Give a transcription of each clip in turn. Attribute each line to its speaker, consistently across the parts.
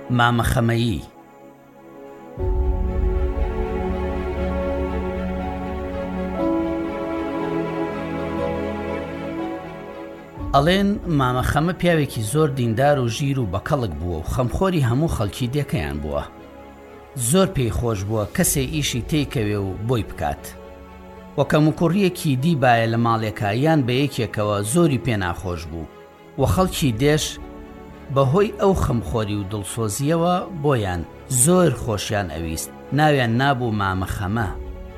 Speaker 1: مامەخەمەیی. ئەڵێن مامەخەمە پیاوێکی زۆر دیندار و ژیر و بەکەڵک بووە و خەمخۆری هەموو خەڵکی دێکەیان بووە. زۆر پێی خۆش بووە کەسێ ئیشی تێیکەوێ و بۆی بکات. وەکەم و کوڕیەکی دیبایە لە ماڵێکە یان بە یەکێکەوە زۆری پێ ناخۆش بوو و خەڵکی دێش بەهۆی ئەو خەمخۆری و دڵسۆزیەوە بۆیان زۆر خۆشیان ئەویست، ناویان نابوو مامەخەمە.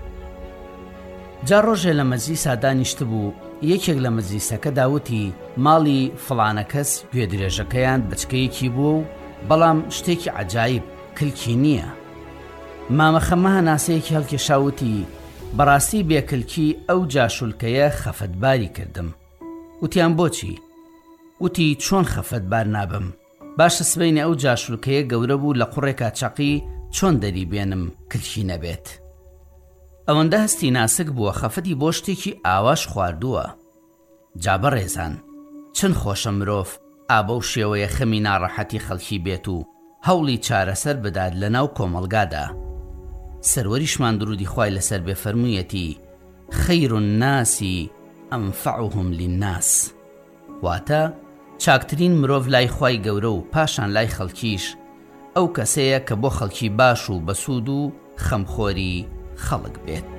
Speaker 1: جا ڕۆژێ لە مەجلیسا دانیشت بوو، یەکێک لە مەجلیسەکە داوتی ماڵی فڵانە کەس گوێ درێژەکەیان بچکەیەکی بووە و بەڵام شتێکی عەجایب کلکی نییە. مامەخەمە هەناسەیەکی هەڵکێشاوتی بەڕاستی بێکلکی ئەو جاشولکەیە خەفەتباری کردم. وتیان بۆچی؟ وتی چۆن خەفەتبار نابم؟ باشە سبەینێ ئەو جاشولکەیە گەورە بوو لە قوڕێکا چەقی چۆن دەری بێنم کلکی نەبێت. ئەوەندە هەستی ناسک بووە خەفەتی بۆ شتێکی ئاواش خواردووە. جا بەڕێزان، چەند خۆشە مرۆڤ ئابە و شێوەیە خەمی ناڕەحەتی خەڵکی بێت و هەوڵی چارەسەر بدات لە ناو کۆمەڵگادا. سەروەریشمان درودی خوای لەسەر بێ فەرموویەتی خەیر الناسی ئەنفەعوهم للناس، واتە چاکترین مرۆڤ لای خوای گەورە و پاشان لای خەڵکیش ئەو کەسەیە کە بۆ خەڵکی باش و بەسوود و خەمخۆری خەڵک بێت.